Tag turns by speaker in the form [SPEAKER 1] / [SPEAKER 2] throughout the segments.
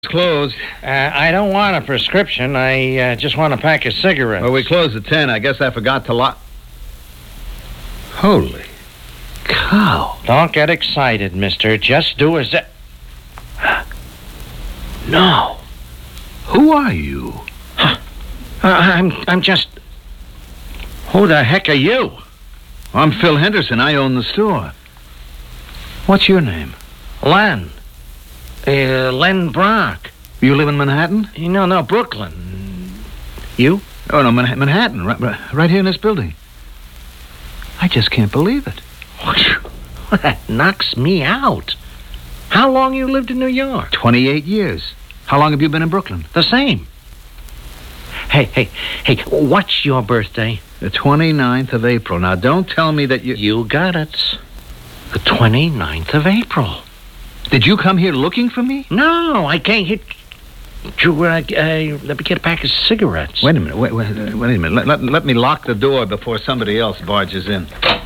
[SPEAKER 1] Closed.
[SPEAKER 2] I don't want a prescription. I just want a pack of cigarettes.
[SPEAKER 1] Well, we closed at 10. I guess I forgot to lock. Holy cow.
[SPEAKER 2] Don't get excited, mister. Just do as...
[SPEAKER 1] No. Who are you?
[SPEAKER 2] I'm just... Who the heck are you?
[SPEAKER 1] I'm Phil Henderson. I own the store. What's your name?
[SPEAKER 2] Len. Len Brock.
[SPEAKER 1] You live in Manhattan?
[SPEAKER 2] No, Brooklyn. You?
[SPEAKER 1] Oh, no, Manhattan. Right here in this building. I just can't believe it.
[SPEAKER 2] That knocks me out. How long you lived in New York?
[SPEAKER 1] 28 years. How long have you been in Brooklyn?
[SPEAKER 2] The same. Hey, what's your birthday?
[SPEAKER 1] The 29th of April. Now, don't tell me that you...
[SPEAKER 2] You got it. The 29th of April.
[SPEAKER 1] Did you come here looking for me?
[SPEAKER 2] No, I can't hit... let me get a pack of cigarettes.
[SPEAKER 1] Wait a minute. Wait a minute. Let me lock the door before somebody else barges in.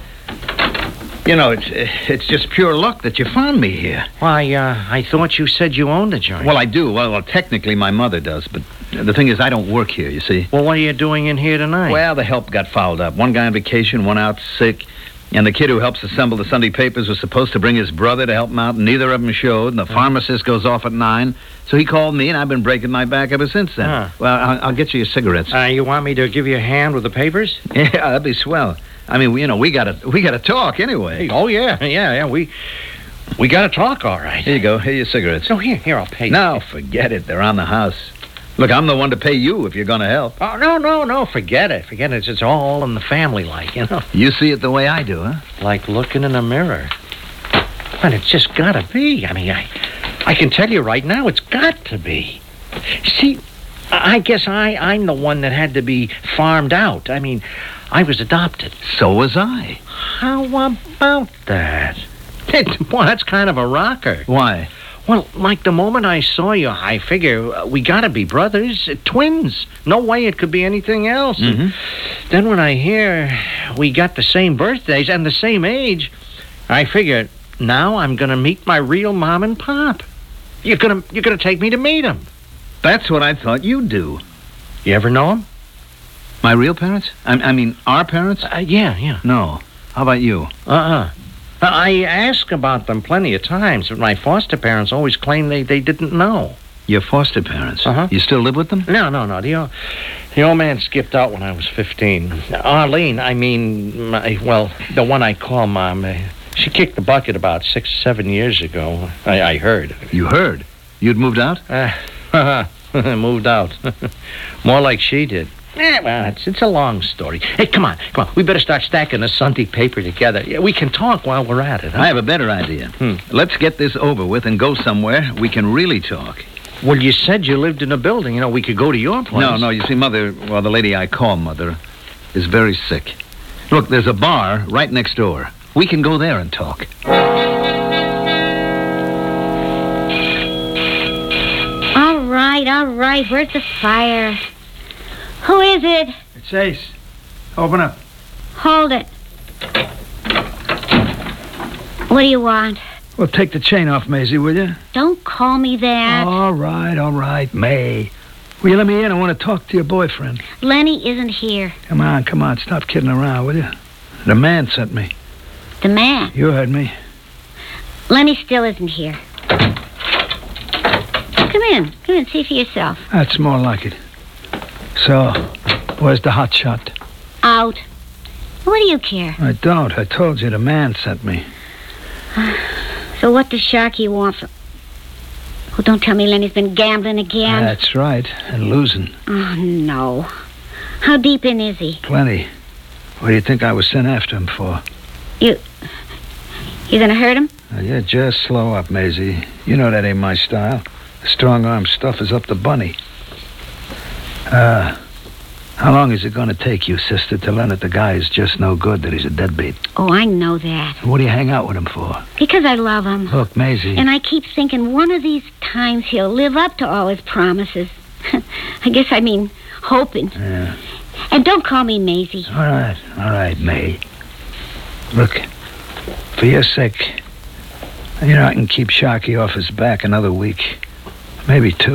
[SPEAKER 1] You know, it's just pure luck that you found me here.
[SPEAKER 2] Why, I thought you said you owned the joint.
[SPEAKER 1] Well, I do. Well, technically my mother does, but the thing is I don't work here, you see.
[SPEAKER 2] Well, what are you doing in here tonight?
[SPEAKER 1] Well, the help got fouled up. One guy on vacation, one out sick. And the kid who helps assemble the Sunday papers was supposed to bring his brother to help him out, and neither of them showed. And the pharmacist goes off at 9. So he called me, and I've been breaking my back ever since then. Well, I'll get you your cigarettes.
[SPEAKER 2] You want me to give you a hand with the papers?
[SPEAKER 1] Yeah, that'd be swell. I mean, we gotta talk anyway.
[SPEAKER 2] Oh, yeah. We gotta talk, all right.
[SPEAKER 1] Here you go. Here are your cigarettes.
[SPEAKER 2] So here, I'll pay you.
[SPEAKER 1] No, forget it. They're on the house. Look, I'm the one to pay you if you're going to help.
[SPEAKER 2] Oh, no, forget it. It's all in the family, like, you know.
[SPEAKER 1] You see it the way I do, huh?
[SPEAKER 2] Like looking in a mirror. But it's just gotta be. I mean, I can tell you right now, it's got to be. See, I guess I'm the one that had to be farmed out. I mean, I was adopted.
[SPEAKER 1] So was I.
[SPEAKER 2] How about that? Boy, that's kind of a rocker.
[SPEAKER 1] Why?
[SPEAKER 2] Well, like the moment I saw you, I figure we gotta be brothers, twins. No way it could be anything else.
[SPEAKER 1] Mm-hmm.
[SPEAKER 2] Then when I hear we got the same birthdays and the same age, I figure now I'm gonna meet my real mom and pop. You're gonna take me to meet them.
[SPEAKER 1] That's what I thought you'd do.
[SPEAKER 2] You ever know them?
[SPEAKER 1] My real parents? I mean, our parents?
[SPEAKER 2] Yeah.
[SPEAKER 1] No. How about you?
[SPEAKER 2] I asked about them plenty of times, but my foster parents always claimed they didn't know.
[SPEAKER 1] Your foster parents?
[SPEAKER 2] Uh-huh.
[SPEAKER 1] You still live with them?
[SPEAKER 2] No. The old man skipped out when I was 15. Arlene, the one I call Mom, she kicked the bucket about 6 or 7 years ago. I heard.
[SPEAKER 1] You heard? You'd moved out?
[SPEAKER 2] Moved out. More like she did. Well, it's a long story. Hey, come on. We better start stacking the Sunday paper together. Yeah, we can talk while we're at it, huh?
[SPEAKER 1] I have a better idea. Let's get this over with and go somewhere we can really talk.
[SPEAKER 2] Well, you said you lived in a building. We could go to your place.
[SPEAKER 1] No, you see, Mother, well, the lady I call Mother, is very sick. Look, there's a bar right next door. We can go there and talk.
[SPEAKER 3] All right. Where's the fire? Who is it?
[SPEAKER 4] It's Ace. Open up.
[SPEAKER 3] Hold it. What do you want?
[SPEAKER 4] Well, take the chain off, Maisie, will you?
[SPEAKER 3] Don't call me that.
[SPEAKER 4] All right, May. Will you let me in? I want to talk to your boyfriend.
[SPEAKER 3] Lenny isn't here.
[SPEAKER 4] Come on. Stop kidding around, will you? The man sent me.
[SPEAKER 3] The man?
[SPEAKER 4] You heard me.
[SPEAKER 3] Lenny still isn't here. Come in, see for yourself.
[SPEAKER 4] That's more like it. So, where's the hot shot?
[SPEAKER 3] Out. What do you care?
[SPEAKER 4] I don't. I told you the man sent me.
[SPEAKER 3] So what does Sharky want from... Oh, don't tell me Lenny's been gambling again.
[SPEAKER 4] That's right, and losing.
[SPEAKER 3] Oh, no. How deep in is he?
[SPEAKER 4] Plenty. What do you think I was sent after him for?
[SPEAKER 3] You gonna hurt him?
[SPEAKER 4] Yeah, just slow up, Maisie. You know that ain't my style. The strong-arm stuff is up the bunny. How long is it going to take you, sister, to learn that the guy is just no good, that he's a deadbeat?
[SPEAKER 3] Oh, I know that.
[SPEAKER 4] What do you hang out with him for?
[SPEAKER 3] Because I love him.
[SPEAKER 4] Look, Maisie...
[SPEAKER 3] And I keep thinking one of these times he'll live up to all his promises. I mean, hoping.
[SPEAKER 4] Yeah.
[SPEAKER 3] And don't call me Maisie.
[SPEAKER 4] All right, May. Look, for your sake, I can keep Sharky off his back another week. Maybe two.